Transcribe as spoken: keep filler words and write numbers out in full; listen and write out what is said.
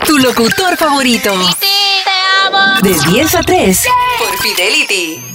Tu locutor favorito. Titi, te amo. De diez a tres. Por Fidelity.